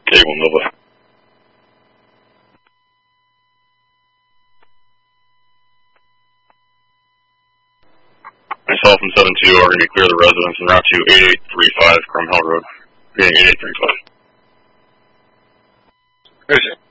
K1 Nova. Myself and 7-2 are going to be clear the residence en route to 8835 Cromwell Road. Being 8835. Who's it?